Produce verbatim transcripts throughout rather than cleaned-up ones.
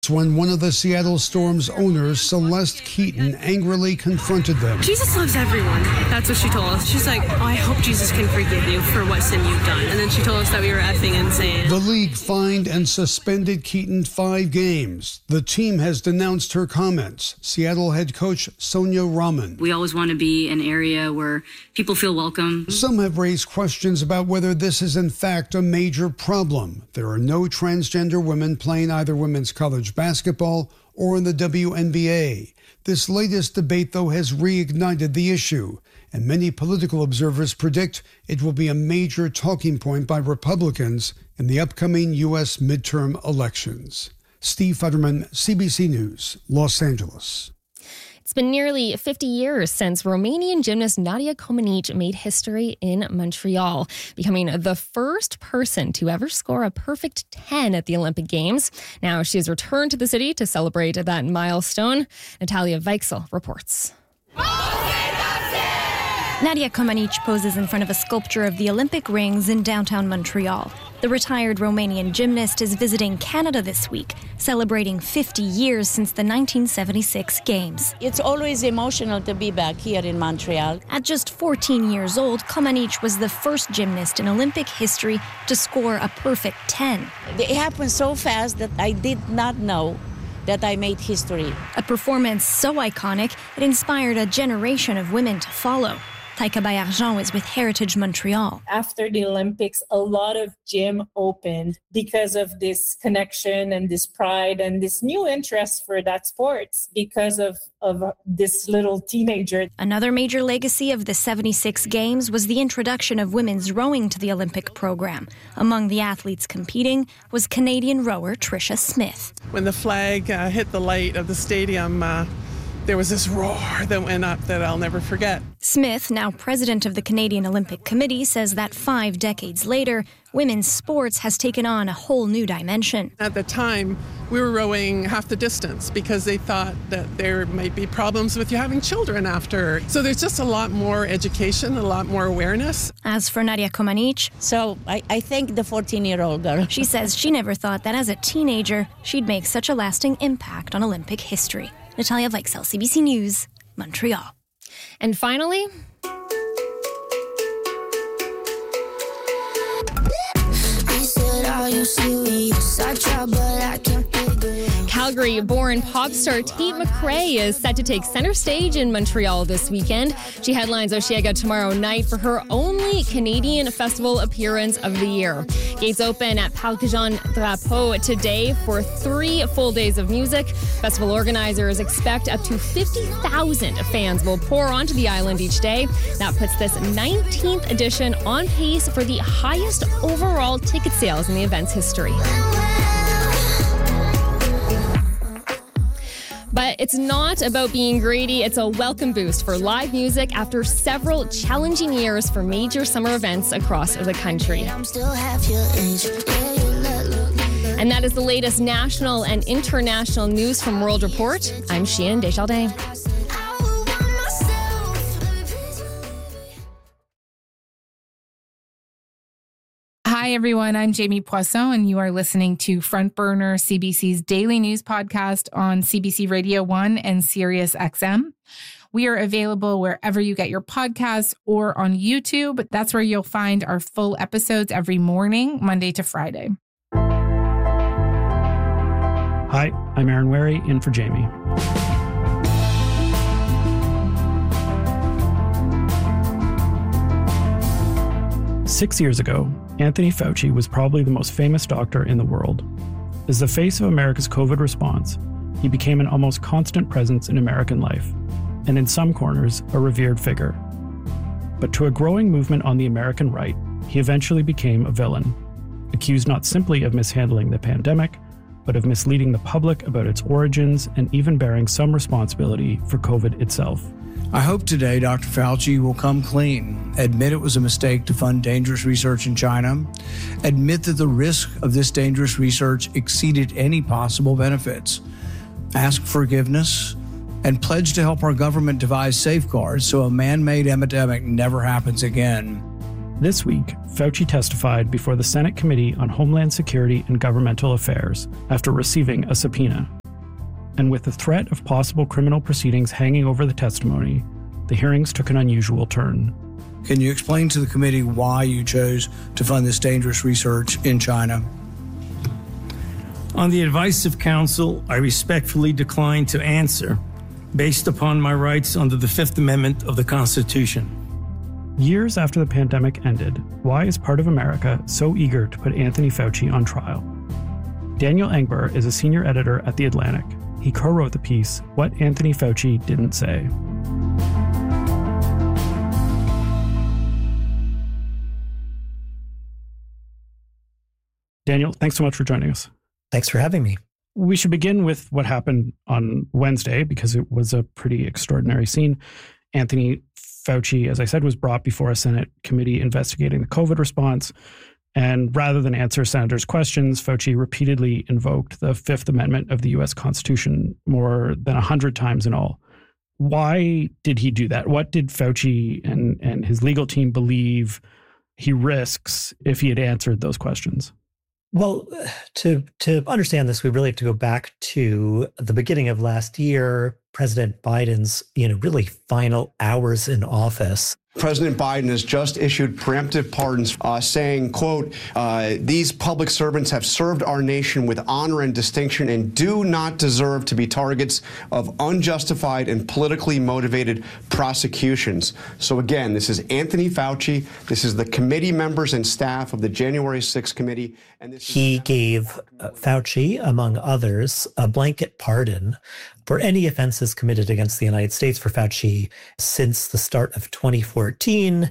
When one of the Seattle Storm's owners, Celeste Keaton, angrily confronted them. Jesus loves everyone. That's what she told us. She's like, oh, I hope Jesus can forgive you for what sin you've done. And then she told us that we were effing insane. The league fined and suspended Keaton five games. The team has denounced her comments. Seattle head coach Sonia Rahman. We always want to be an area where people feel welcome. Some have raised questions about whether this is in fact a major problem. There are no transgender women playing either women's college basketball or in the W N B A. This latest debate, though, has reignited the issue, and many political observers predict it will be a major talking point by Republicans in the upcoming U S midterm elections. Steve Futterman, C B C News, Los Angeles. It's been nearly fifty years since Romanian gymnast Nadia Comaneci made history in Montreal, becoming the first person to ever score a perfect ten at the Olympic Games. Now she has returned to the city to celebrate that milestone. Natalia Weichsel reports. Nadia Comaneci poses in front of a sculpture of the Olympic rings in downtown Montreal. The retired Romanian gymnast is visiting Canada this week, celebrating fifty years since the nineteen seventy-six Games. It's always emotional to be back here in Montreal. At just fourteen years old, Comaneci was the first gymnast in Olympic history to score a perfect ten. It happened so fast that I did not know that I made history. A performance so iconic, it inspired a generation of women to follow. Taika Bayargent is with Heritage Montreal. After the Olympics, a lot of gym opened because of this connection and this pride and this new interest for that sports because of, of this little teenager. Another major legacy of the seventy-six Games was the introduction of women's rowing to the Olympic program. Among the athletes competing was Canadian rower Tricia Smith. When the flag uh, hit the light of the stadium, uh, there was this roar that went up that I'll never forget. Smith, now president of the Canadian Olympic Committee, says that five decades later, women's sports has taken on a whole new dimension. At the time, we were rowing half the distance because they thought that there might be problems with you having children after. So there's just a lot more education, a lot more awareness. As for Nadia Comaneci, so I, I thank the fourteen-year-old girl. She says she never thought that as a teenager, she'd make such a lasting impact on Olympic history. Natalia Weichsel, C B C News, Montreal. And finally, Calgary-born pop star Tate McRae is set to take center stage in Montreal this weekend. She headlines Osheaga tomorrow night for her only Canadian festival appearance of the year. Gates open at Parc Jean Drapeau today for three full days of music. Festival organizers expect up to fifty thousand fans will pour onto the island each day. That puts this nineteenth edition on pace for the highest overall ticket sales in the event's history. But it's not about being greedy. It's a welcome boost for live music after several challenging years for major summer events across the country. And that is the latest national and international news from World Report. I'm Sheehan Desjardins. Hi, everyone. I'm Jamie Poisson, and you are listening to Front Burner, C B C's daily news podcast on C B C Radio one and Sirius X M. We are available wherever you get your podcasts or on YouTube. That's where you'll find our full episodes every morning, Monday to Friday. Hi, I'm Aaron Wary, in for Jamie. Six years ago, Anthony Fauci was probably the most famous doctor in the world. As the face of America's COVID response, he became an almost constant presence in American life, and in some corners, a revered figure. But to a growing movement on the American right, he eventually became a villain, accused not simply of mishandling the pandemic, but of misleading the public about its origins and even bearing some responsibility for COVID itself. I hope today Doctor Fauci will come clean, admit it was a mistake to fund dangerous research in China, admit that the risk of this dangerous research exceeded any possible benefits, ask forgiveness, and pledge to help our government devise safeguards so a man-made epidemic never happens again. This week, Fauci testified before the Senate Committee on Homeland Security and Governmental Affairs after receiving a subpoena. And with the threat of possible criminal proceedings hanging over the testimony, the hearings took an unusual turn. Can you explain to the committee why you chose to fund this dangerous research in China? On the advice of counsel, I respectfully decline to answer based upon my rights under the Fifth Amendment of the Constitution. Years after the pandemic ended, why is part of America so eager to put Anthony Fauci on trial? Daniel Engber is a senior editor at The Atlantic. He co-wrote the piece, What Anthony Fauci Didn't Say. Daniel, thanks so much for joining us. Thanks for having me. We should begin with what happened on Wednesday because it was a pretty extraordinary scene. Anthony Fauci, as I said, was brought before a Senate committee investigating the COVID response. And rather than answer senators' questions, Fauci repeatedly invoked the Fifth Amendment of the U S Constitution more than a hundred times in all. Why did he do that? What did Fauci and, and his legal team believe he risks if he had answered those questions? Well, to to understand this, we really have to go back to the beginning of last year, President Biden's, you know, really final hours in office. President Biden has just issued preemptive pardons, uh, saying, quote, uh, these public servants have served our nation with honor and distinction and do not deserve to be targets of unjustified and politically motivated prosecutions. So again, this is Anthony Fauci. This is the committee members and staff of the January sixth committee. And this he is- gave uh, Fauci, among others, a blanket pardon for any offenses committed against the United States for Fauci since the start of twenty fourteen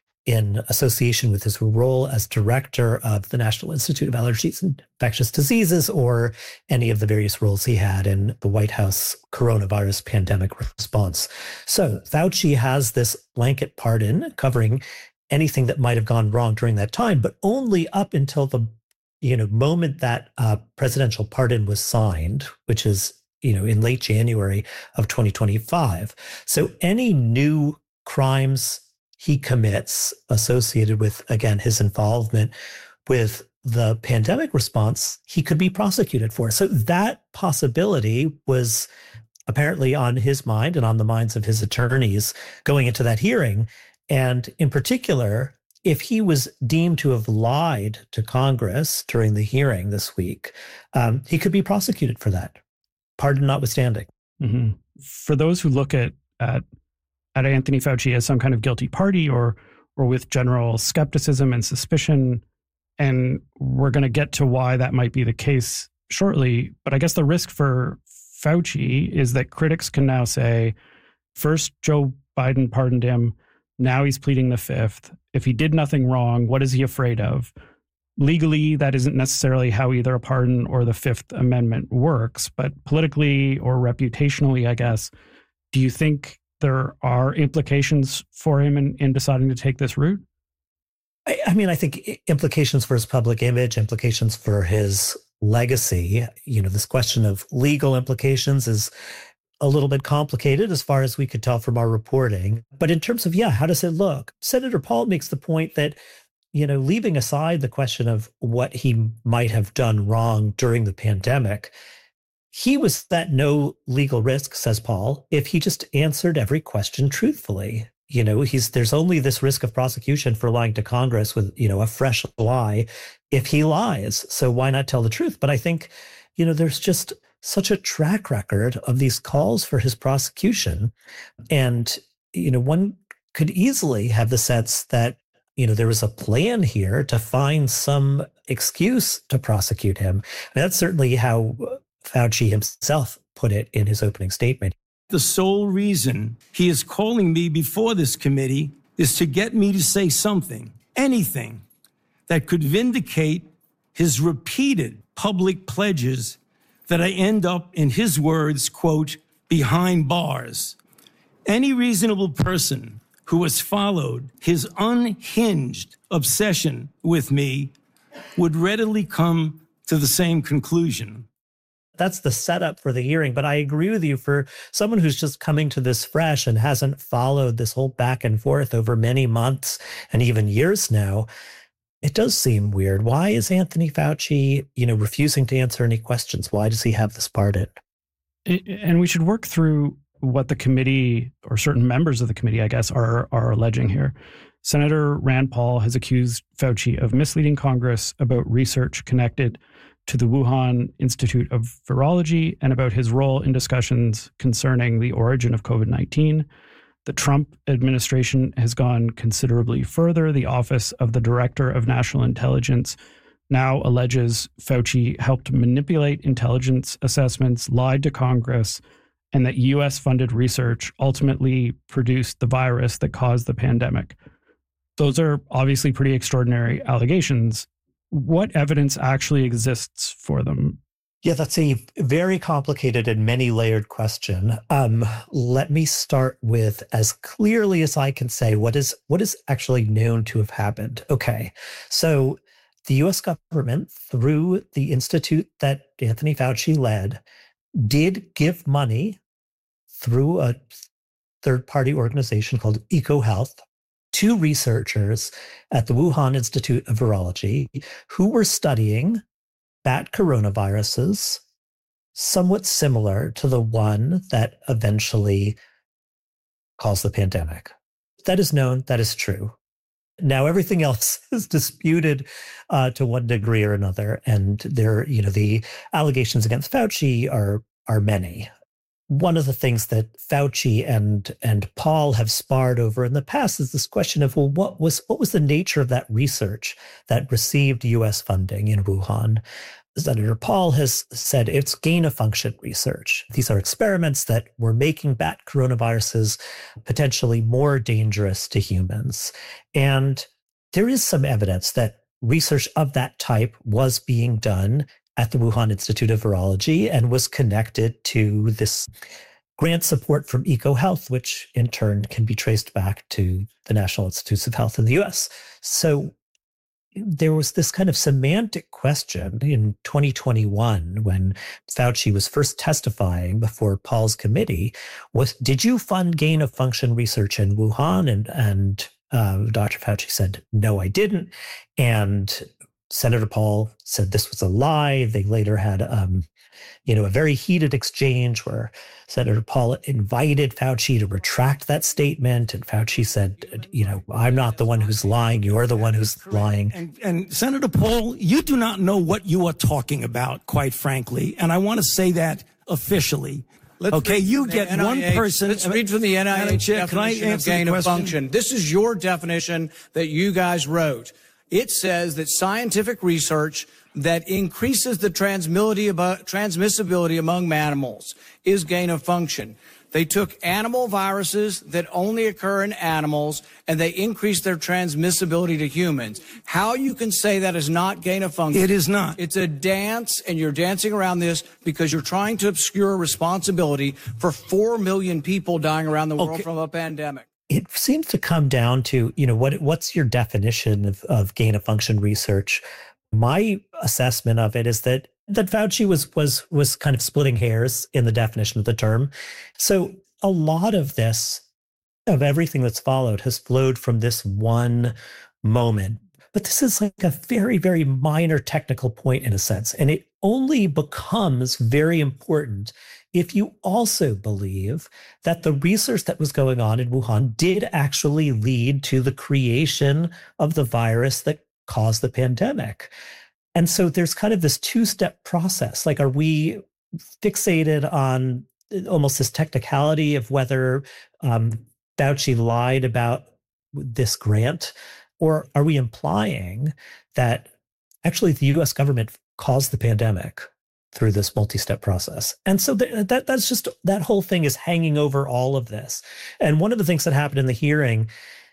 in association with his role as director of the National Institute of Allergies and Infectious Diseases or any of the various roles he had in the White House coronavirus pandemic response. So Fauci has this blanket pardon covering anything that might have gone wrong during that time, but only up until the you know moment that uh, presidential pardon was signed, which is you know, in late January of twenty twenty-five. So any new crimes he commits associated with, again, his involvement with the pandemic response, he could be prosecuted for. So that possibility was apparently on his mind and on the minds of his attorneys going into that hearing. And in particular, if he was deemed to have lied to Congress during the hearing this week, um, he could be prosecuted for that. Pardon notwithstanding. Mm-hmm. For those who look at, at at Anthony Fauci as some kind of guilty party or or with general skepticism and suspicion, and we're going to get to why that might be the case shortly, but I guess the risk for Fauci is that critics can now say, first Joe Biden pardoned him, now he's pleading the fifth. If he did nothing wrong, what is he afraid of? Legally, that isn't necessarily how either a pardon or the Fifth Amendment works, but politically or reputationally, I guess, do you think there are implications for him in, in deciding to take this route? I, I mean, I think implications for his public image, implications for his legacy, you know, this question of legal implications is a little bit complicated as far as we could tell from our reporting. But in terms of, yeah, how does it look? Senator Paul makes the point that you know, leaving aside the question of what he might have done wrong during the pandemic, he was at no legal risk, says Paul, if he just answered every question truthfully. You know, he's there's only this risk of prosecution for lying to Congress with, you know, a fresh lie if he lies. So why not tell the truth? But I think, you know, there's just such a track record of these calls for his prosecution. And, you know, one could easily have the sense that you know, there was a plan here to find some excuse to prosecute him. And that's certainly how Fauci himself put it in his opening statement. The sole reason he is calling me before this committee is to get me to say something, anything, that could vindicate his repeated public pledges that I end up, in his words, quote, behind bars. Any reasonable person who has followed his unhinged obsession with me would readily come to the same conclusion. That's the setup for the hearing. But I agree with you, for someone who's just coming to this fresh and hasn't followed this whole back and forth over many months and even years now, it does seem weird. Why is Anthony Fauci, you know, refusing to answer any questions? Why does he have this pardon? And we should work through what the committee, or certain members of the committee, I guess, are are alleging here. Senator Rand Paul has accused Fauci of misleading Congress about research connected to the Wuhan Institute of Virology and about his role in discussions concerning the origin of COVID nineteen. The Trump administration has gone considerably further. The Office of the Director of National Intelligence now alleges Fauci helped manipulate intelligence assessments, lied to Congress, and that U S-funded research ultimately produced the virus that caused the pandemic. Those are obviously pretty extraordinary allegations. What evidence actually exists for them? Yeah, that's a very complicated and many layered question. Um, let me start with, as clearly as I can say, what is what is actually known to have happened. Okay, so the U S government, through the institute that Anthony Fauci led, did give money through a third-party organization called EcoHealth to researchers at the Wuhan Institute of Virology who were studying bat coronaviruses, somewhat similar to the one that eventually caused the pandemic. That is known, that is true. Now, everything else is disputed uh, to one degree or another, and there, you know, the allegations against Fauci are are many. One of the things that Fauci and and Paul have sparred over in the past is this question of, well, what was what was the nature of that research that received U S funding in Wuhan? Senator Paul has said it's gain-of-function research. These are experiments that were making bat coronaviruses potentially more dangerous to humans. And there is some evidence that research of that type was being done at the Wuhan Institute of Virology and was connected to this grant support from EcoHealth, which in turn can be traced back to the National Institutes of Health in the U S. So there was this kind of semantic question in twenty twenty-one when Fauci was first testifying before Paul's committee was, did you fund gain of function research in Wuhan? And, and uh, Doctor Fauci said, no, I didn't. And Senator Paul said this was a lie. They later had, um, you know, a very heated exchange where Senator Paul invited Fauci to retract that statement. And Fauci said, you know, I'm not the one who's lying. You're the one who's lying. And, and Senator Paul, you do not know what you are talking about, quite frankly. And I want to say that officially. Let's okay, you get N I H, one person. Let's read from the N I H Chair, can I definition of answer gain the of question? function. This is your definition that you guys wrote. It says that scientific research that increases the transmissibility among animals is gain of function. They took animal viruses that only occur in animals and they increased their transmissibility to humans. How you can say that is not gain of function? It is not. It's a dance, and you're dancing around this because you're trying to obscure responsibility for four million people dying around the world Okay. from a pandemic. It seems to come down to, you know, what what's your definition of, of gain of function research? My assessment of it is that that Fauci was was was kind of splitting hairs in the definition of the term. So a lot of this, of everything that's followed, has flowed from this one moment. But this is like a very, very minor technical point in a sense. And it only becomes very important if you also believe that the research that was going on in Wuhan did actually lead to the creation of the virus that caused the pandemic. And so there's kind of this two-step process. Like, are we fixated on almost this technicality of whether um, Fauci lied about this grant? Or are we implying that actually the U S government caused the pandemic through this multi-step process? And so th- that that's just, that whole thing is hanging over all of this. And one of the things that happened in the hearing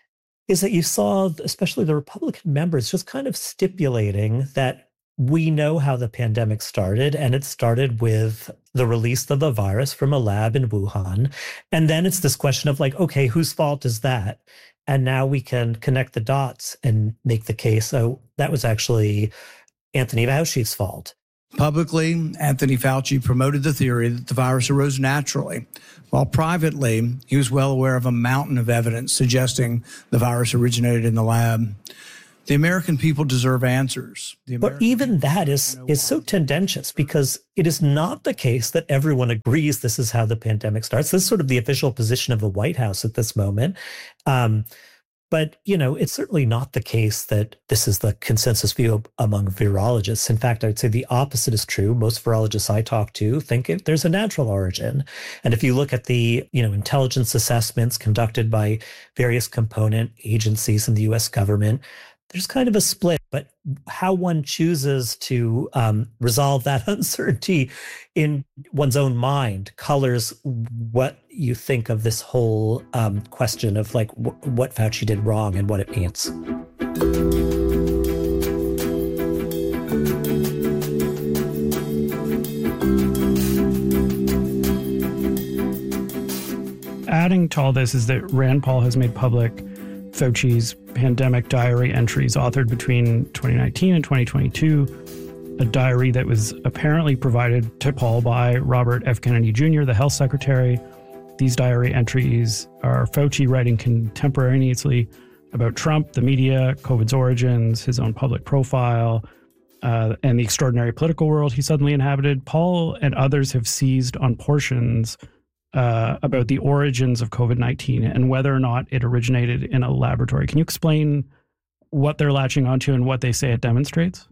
is that you saw, especially the Republican members, just kind of stipulating that we know how the pandemic started, and it started with the release of the virus from a lab in Wuhan. And then it's this question of like, okay, whose fault is that? And now we can connect the dots and make the case, oh, that was actually Anthony Fauci's fault. Publicly, Anthony Fauci promoted the theory that the virus arose naturally, while privately, he was well aware of a mountain of evidence suggesting the virus originated in the lab. The American people deserve answers. But even that is is so tendentious, because it is not the case that everyone agrees this is how the pandemic starts. This is sort of the official position of the White House at this moment. Um, but, you know, it's certainly not the case that this is the consensus view among virologists. In fact, I'd say the opposite is true. Most virologists I talk to think it, there's a natural origin. And if you look at the, you know, intelligence assessments conducted by various component agencies in the U S government, there's kind of a split, but how one chooses to um, resolve that uncertainty in one's own mind colors what you think of this whole um, question of like w- what Fauci did wrong and what it means. Adding to all this is that Rand Paul has made public Fauci's pandemic diary entries authored between twenty nineteen and twenty twenty-two, a diary that was apparently provided to Paul by Robert F. Kennedy Junior, the health secretary. These diary entries are Fauci writing contemporaneously about Trump, the media, COVID's origins, his own public profile, uh, and the extraordinary political world he suddenly inhabited. Paul and others have seized on portions Uh, about the origins of COVID nineteen and whether or not it originated in a laboratory. Can you explain what they're latching onto and what they say it demonstrates?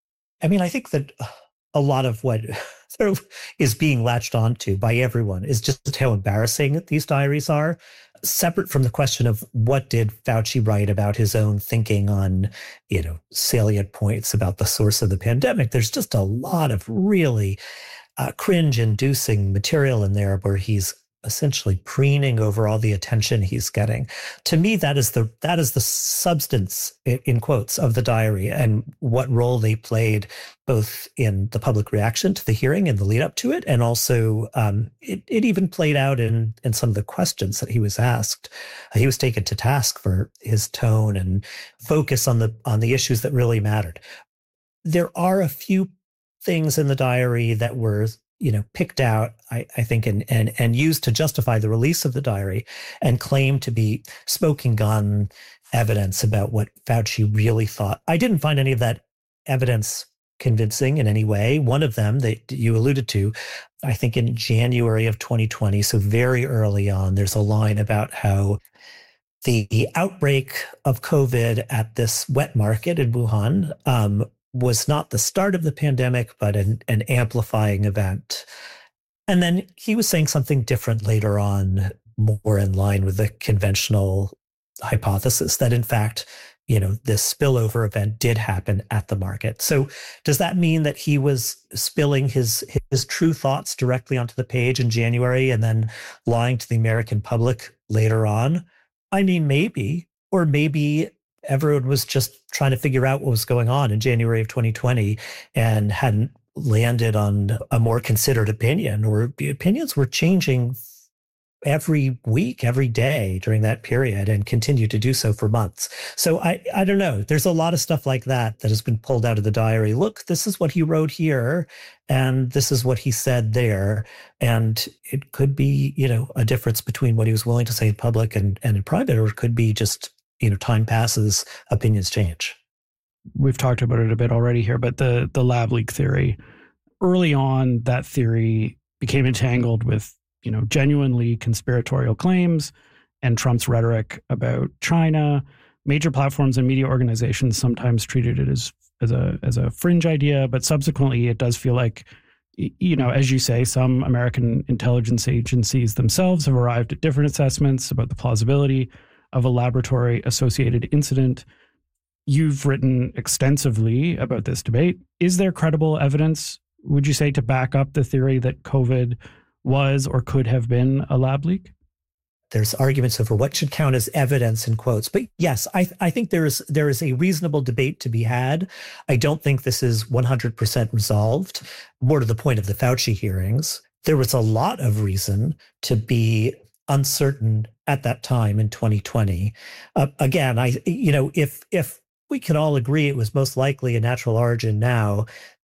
I mean, I think that a lot of what sort of is being latched onto by everyone is just how embarrassing these diaries are, separate from the question of what did Fauci write about his own thinking on, you know, salient points about the source of the pandemic. There's just a lot of really Uh, cringe-inducing material in there where he's essentially preening over all the attention he's getting. To me, that is the that is the substance, in quotes, of the diary and what role they played both in the public reaction to the hearing and the lead up to it, and also um, it, it even played out in in some of the questions that he was asked. Uh, he was taken to task for his tone and focus on the on the issues that really mattered. There are a few things in the diary that were, you know, picked out, I, I think, and, and and used to justify the release of the diary and claimed to be smoking gun evidence about what Fauci really thought. I didn't find any of that evidence convincing in any way. One of them that you alluded to, I think in January of twenty twenty, so very early on, there's a line about how the outbreak of COVID at this wet market in Wuhan um, was not the start of the pandemic, but an, an amplifying event. And then he was saying something different later on, more in line with the conventional hypothesis that, in fact, you know, this spillover event did happen at the market. So does that mean that he was spilling his his true thoughts directly onto the page in January and then lying to the American public later on? I mean, maybe, or maybe everyone was just trying to figure out what was going on in January of twenty twenty and hadn't landed on a more considered opinion, or the opinions were changing every week, every day during that period, and continue to do so for months. So I, I don't know. There's a lot of stuff like that that has been pulled out of the diary. Look, this is what he wrote here, and this is what he said there. And it could be, you know, a difference between what he was willing to say in public and, and in private, or it could be just, you know, time passes, opinions change. We've talked about it a bit already here, but the the lab leak theory, early on, that theory became entangled with, you know, genuinely conspiratorial claims and Trump's rhetoric about China. Major platforms and media organizations sometimes treated it as as a as a fringe idea, but subsequently it does feel like, you know, as you say, some American intelligence agencies themselves have arrived at different assessments about the plausibility of a laboratory-associated incident. You've written extensively about this debate. Is there credible evidence, would you say, to back up the theory that COVID was or could have been a lab leak? There's arguments over what should count as evidence in quotes. But yes, I, I think there is there is a reasonable debate to be had. I don't think this is one hundred percent resolved. More to the point of the Fauci hearings, there was a lot of reason to be uncertain at that time in twenty twenty. Uh, again, I you know, if if we can all agree it was most likely a natural origin now,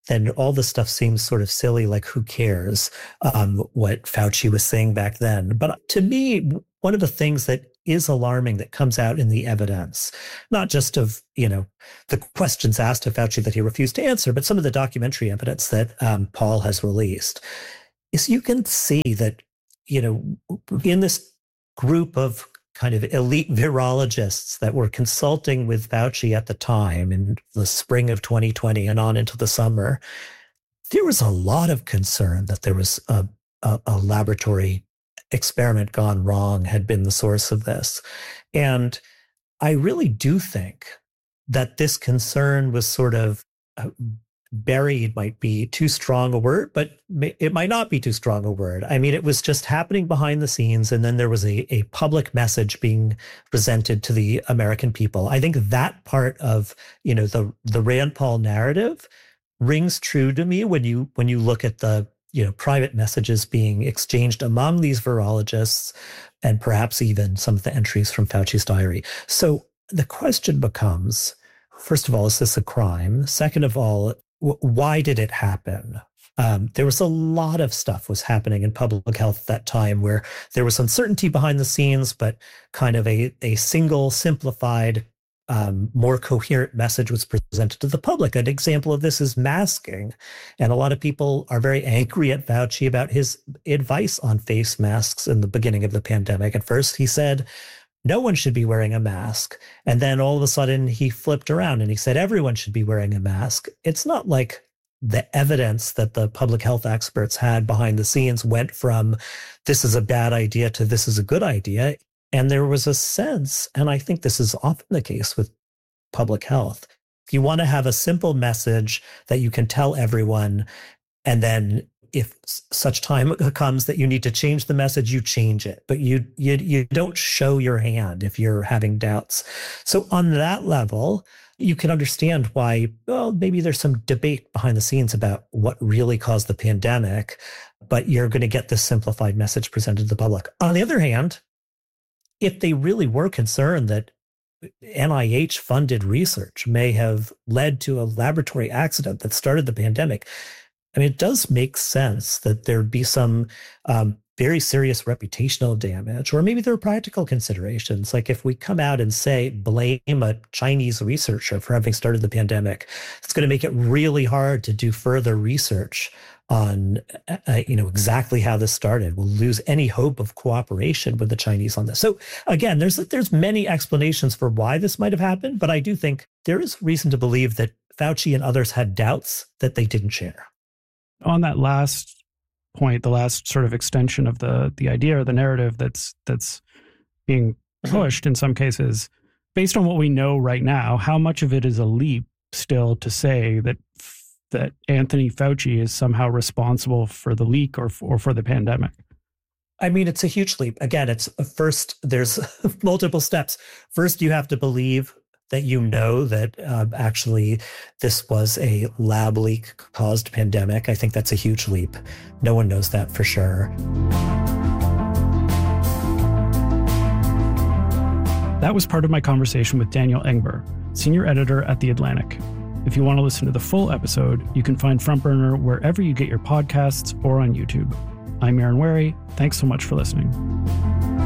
then all this stuff seems sort of silly, like who cares um, what Fauci was saying back then. But to me, one of the things that is alarming that comes out in the evidence, not just of, you know, the questions asked of Fauci that he refused to answer, but some of the documentary evidence that um, Paul has released, is you can see that, you know, in this group of kind of elite virologists that were consulting with Fauci at the time in the spring of twenty twenty and on into the summer, there was a lot of concern that there was a, a, a laboratory experiment gone wrong had been the source of this. And I really do think that this concern was sort of uh, buried, might be too strong a word, but it might not be too strong a word. I mean, it was just happening behind the scenes, and then there was a, a public message being presented to the American people. I think that part of, you know, the the Rand Paul narrative rings true to me when you when you look at the, you know, private messages being exchanged among these virologists, and perhaps even some of the entries from Fauci's diary. So the question becomes, first of all, is this a crime? Second of all, why did it happen? Um, there was a lot of stuff was happening in public health at that time where there was uncertainty behind the scenes, but kind of a, a single, simplified, um, more coherent message was presented to the public. An example of this is masking. And a lot of people are very angry at Fauci about his advice on face masks in the beginning of the pandemic. At first, he said, no one should be wearing a mask. And then all of a sudden he flipped around and he said, everyone should be wearing a mask. It's not like the evidence that the public health experts had behind the scenes went from this is a bad idea to this is a good idea. And there was a sense, and I think this is often the case with public health, you want to have a simple message that you can tell everyone, and then if such time comes that you need to change the message, you change it, but you, you you don't show your hand if you're having doubts. So on that level, you can understand why, well, maybe there's some debate behind the scenes about what really caused the pandemic, but you're going to get this simplified message presented to the public. On the other hand, if they really were concerned that N I H-funded research may have led to a laboratory accident that started the pandemic, I mean, it does make sense that there'd be some um, very serious reputational damage, or maybe there are practical considerations. Like if we come out and say, blame a Chinese researcher for having started the pandemic, it's going to make it really hard to do further research on, uh, you know, exactly how this started. We'll lose any hope of cooperation with the Chinese on this. So again, there's there's many explanations for why this might have happened, but I do think there is reason to believe that Fauci and others had doubts that they didn't share. On that last point, the last sort of extension of the the idea or the narrative that's that's being pushed in some cases, based on what we know right now, how much of it is a leap still to say that that Anthony Fauci is somehow responsible for the leak or or for the pandemic? I mean, it's a huge leap. Again, it's first, there's multiple steps. First, you have to believe that you know that uh, actually this was a lab leak caused pandemic. I think that's a huge leap. No one knows that for sure. That was part of my conversation with Daniel Engber, senior editor at The Atlantic. If you want to listen to the full episode, you can find Front Burner wherever you get your podcasts or on YouTube. I'm Aaron Wary. Thanks so much for listening.